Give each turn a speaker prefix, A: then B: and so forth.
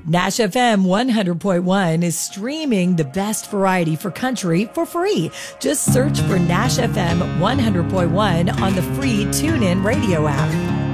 A: Nash FM 100.1 is streaming the best variety for country for free. Just search for Nash FM 100.1 on the free TuneIn radio app.